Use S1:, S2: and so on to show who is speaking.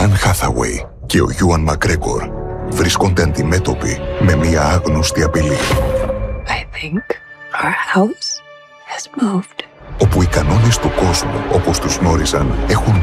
S1: Anne Hathaway και ο Ewan McGregor βρίσκονται αντιμέτωποι με μια άγνωστη απειλή.
S2: I think our house has moved.
S1: Όπου οι κανόνες του κόσμου, όπως τους γνώριζαν, έχουν